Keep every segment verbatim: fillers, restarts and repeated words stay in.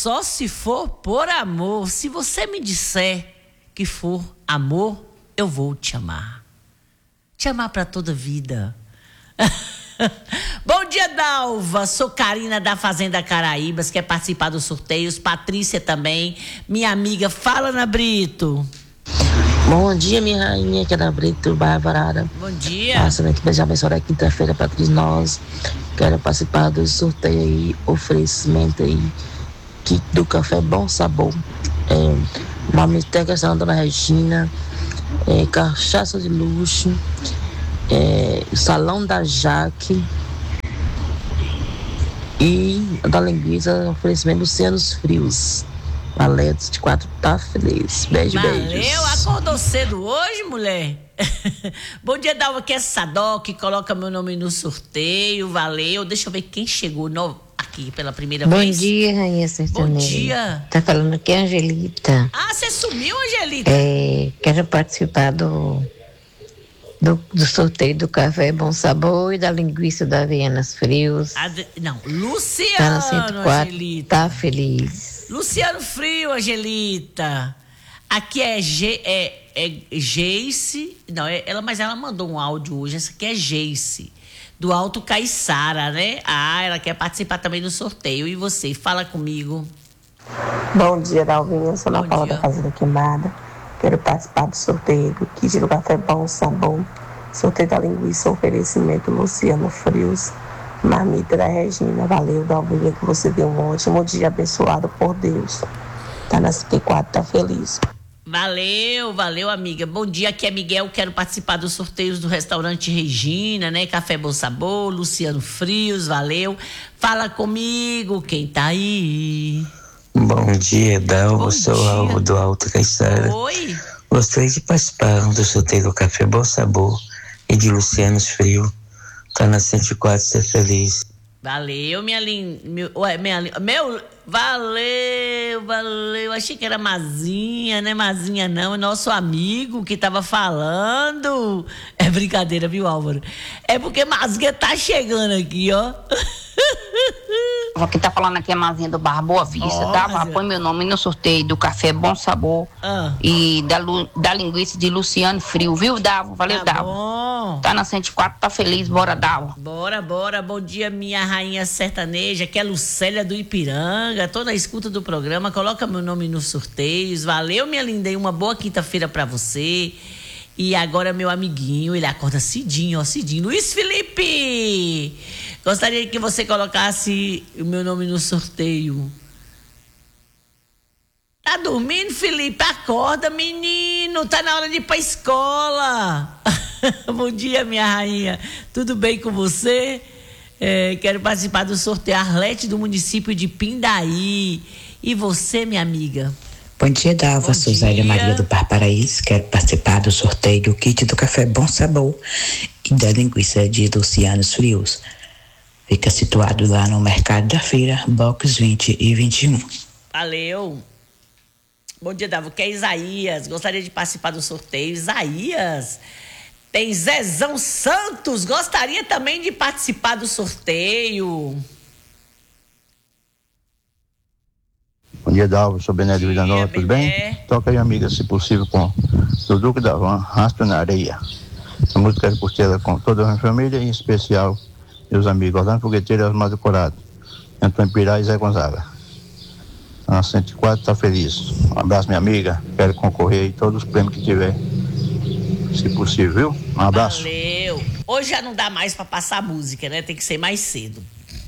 só se for por amor. Se você me disser que for amor, eu vou te amar. Te amar pra toda a vida. Bom dia, Dalva. Sou Karina da Fazenda Caraíbas, quer participar dos sorteios. Patrícia também, minha amiga. Fala, Ana Brito. Bom dia, minha rainha, que é da Brito, Bárbara. Bom dia. Passando aqui para já abençoar a quinta-feira para todos nós. Quero participar do sorteio aí, oferecimento aí, kit do Café Bom Sabor. É, uma mistegação da Dona Regina, é, cachaça de luxo, é, salão da Jaque e da linguiça, oferecimento Lucianos Frios. Valetos de quatro, tá feliz. Beijo, Valeu, beijos. acordou cedo hoje, mulher? Bom dia, Dalva, que é Sadoc, coloca meu nome no sorteio, valeu. Deixa eu ver quem chegou no, aqui pela primeira Bom vez. Bom dia, Rainha Sertaneja. Bom dia. Tá falando aqui a Angelita. Ah, você sumiu, Angelita? É, quero participar do, do, do sorteio do Café Bom Sabor e da linguiça da Vianas Frios. Ad... Não, Luciano, tá no cento e quatro, Angelita. Tá feliz. Luciano Frio, Angelita. Aqui é, Ge, é, é Geice. Não, é, ela, mas ela mandou um áudio hoje. Essa aqui é Geice, do Alto Caiçara, né? Ah, ela quer participar também do sorteio. E você, fala comigo. Bom dia, Dalvinha. Eu sou Bom na Paula dia. da Fazenda Queimada. Quero participar do sorteio do kit do Café Bom Sabor. Sorteio da linguiça, oferecimento Luciano Frios. Marmita da Regina. Valeu, Dalvinha, que você deu um ótimo dia abençoado por Deus. Tá na cinquenta e quatro, tá feliz. Valeu, valeu, amiga. Bom dia, aqui é Miguel. Quero participar dos sorteios do restaurante Regina, né? Café Bom Sabor, Luciano Frios, valeu. Fala comigo, quem tá aí? Bom dia, Dalva. Sou dia. Alvo do Alto Caiçara. Oi. Gostaria de participar do sorteio do Café Bom Sabor e de Luciano Frio. Tá na cento e quatro, ser feliz. Valeu, minha linda. Meu, ué, minha linda. Meu, valeu, valeu. Achei que era Mazinha, não é Mazinha não, é nosso amigo que tava falando. É brincadeira, viu, Álvaro? É porque Mazinha tá chegando aqui, ó. Quem tá falando aqui é Mazinha do Barra Boa Vista, Oh, tá? Mazinha. Põe meu nome no sorteio do Café Bom Sabor Ah. e da, lu, da linguiça de Luciano Frio, viu, Davo? Valeu, Tá Davo. bom. Tá na cento e quatro, tá feliz, bora, Davo. Bora, bora. Bom dia, minha rainha sertaneja, que é Lucélia do Ipiranga. Tô na escuta do programa. Coloca meu nome nos sorteios. Valeu, minha linda. E uma boa quinta-feira pra você. E agora, meu amiguinho, ele acorda cedinho, ó, cedinho. Luiz Felipe! Gostaria que você colocasse o meu nome no sorteio. Tá dormindo, Felipe? Acorda, menino. Tá na hora de ir pra escola. Bom dia, minha rainha. Tudo bem com você? É, quero participar do sorteio Arlete do município de Pindaí. E você, minha amiga? Bom dia, Dalva. Bom Sou Zélia dia. Maria do Bar Paraíso. Quero participar do sorteio do kit do Café Bom Sabor e da linguiça de Lucianos Frios. Fica situado lá no Mercado da Feira, box vinte e vinte e um. Valeu. Bom dia, Davo. Que é Isaías. Gostaria de participar do sorteio. Isaías. Tem Zezão Santos. Gostaria também de participar do sorteio. Bom dia, Dalva. Sou Bené de Vida Nova, tudo Bené. bem? Toca aí, amiga, se possível, com o Duque da Van, Rastro na Areia. Essa música é curtida com toda a minha família, em especial meus amigos Orlando Fogueteiro e Osmar do Corado, Antônio Pirá e Zé Gonzaga. A cento e quatro tá feliz. Um abraço, minha amiga. Quero concorrer aí todos os prêmios que tiver, se possível, viu? Um abraço. Valeu. Hoje já não dá mais pra passar música, né? Tem que ser mais cedo.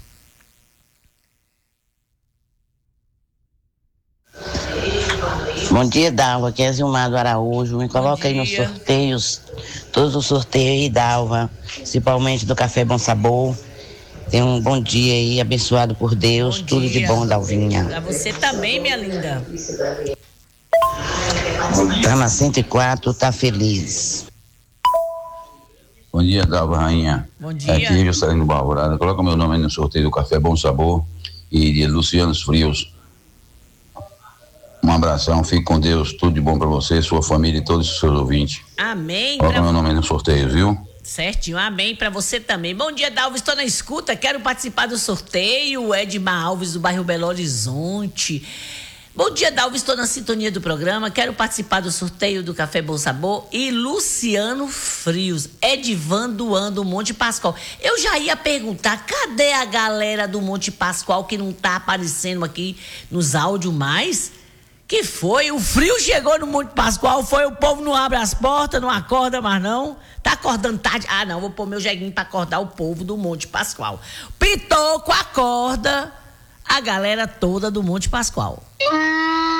Bom dia, Dalva, aqui é Zilmar do Araújo. Me coloca aí nos dia. sorteios, todos os sorteios aí, Dalva, principalmente do Café Bom Sabor. Tenha um bom dia aí, abençoado por Deus, Bom tudo dia. de bom, Dalvinha. Pra você também, minha linda. Tá na cento e quatro, tá feliz. Bom dia, Dalva Rainha. Bom dia. Aqui é Juscelino Barborada. Coloca meu nome aí no sorteio do Café Bom Sabor e de Luciano Frios. Um abração, fique com Deus, tudo de bom pra você, sua família e todos os seus ouvintes. Amém. Coloca Pra... meu nome aí no sorteio, viu? Certinho, amém pra você também. Bom dia, Dalva, estou na escuta, quero participar do sorteio. Edmar Alves, do bairro Belo Horizonte. Bom dia, Dalva, estou na sintonia do programa, quero participar do sorteio do Café Bom Sabor. E Luciano Frios, Edivan Duan, do Monte Pascoal. Eu já ia perguntar, cadê a galera do Monte Pascoal que não tá aparecendo aqui nos áudios mais? Que foi? O frio chegou no Monte Pascoal, foi, o povo não abre as portas, não acorda mais não. Tá acordando tarde? Ah, não, vou pôr meu jeguinho pra acordar o povo do Monte Pascoal. Pitoco acorda a galera toda do Monte Pascoal.